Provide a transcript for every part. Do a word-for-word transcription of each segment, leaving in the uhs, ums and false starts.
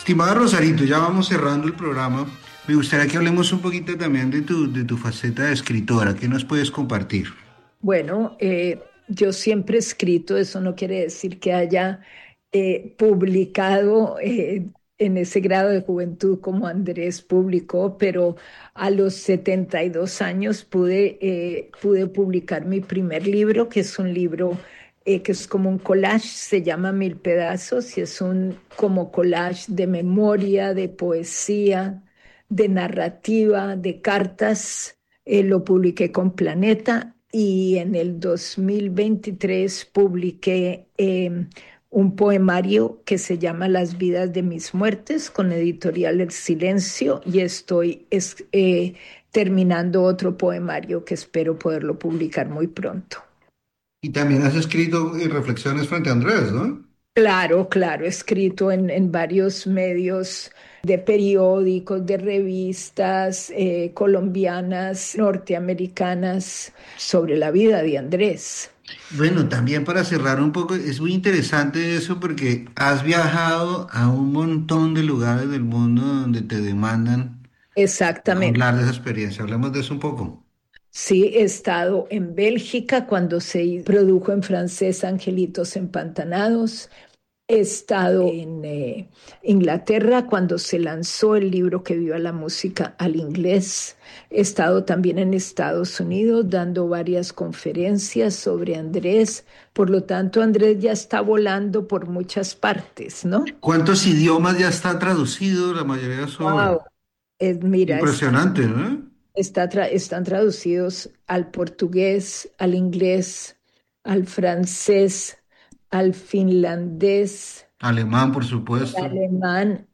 Estimada Rosarito, ya vamos cerrando el programa. Me gustaría que hablemos un poquito también de tu, de tu faceta de escritora. ¿Qué nos puedes compartir? Bueno, eh, yo siempre he escrito, eso no quiere decir que haya eh, publicado eh, en ese grado de juventud como Andrés publicó, pero a los setenta y dos años pude, eh, pude publicar mi primer libro, que es un libro eh, que es como un collage, se llama Mil Pedazos, y es un como collage de memoria, de poesía, de narrativa, de cartas. Eh, lo publiqué con Planeta y en el dos mil veintitrés publiqué eh, un poemario que se llama Las vidas de mis muertes con Editorial El Silencio y estoy es, eh, terminando otro poemario que espero poderlo publicar muy pronto. Y también has escrito eh, reflexiones frente a Andrés, ¿no? Claro, claro, escrito en, en varios medios de periódicos, de revistas eh, colombianas, norteamericanas, sobre la vida de Andrés. Bueno, también para cerrar un poco, es muy interesante eso porque has viajado a un montón de lugares del mundo donde te demandan hablar Exactamente. de esa experiencia. Hablemos de eso un poco. Sí, he estado en Bélgica cuando se produjo en francés Angelitos Empantanados. He estado en eh, Inglaterra cuando se lanzó el libro que vio a la música al inglés. He estado también en Estados Unidos dando varias conferencias sobre Andrés. Por lo tanto, Andrés ya está volando por muchas partes, ¿no? ¿Cuántos idiomas ya está traducido la mayoría de su obra? Wow. Es, mira, es- Impresionante, ¿no? está tra- están traducidos al portugués, al inglés, al francés, al finlandés, Alemán, por al supuesto. alemán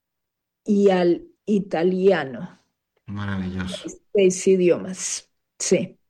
y al italiano. Maravilloso. Seis idiomas. Sí.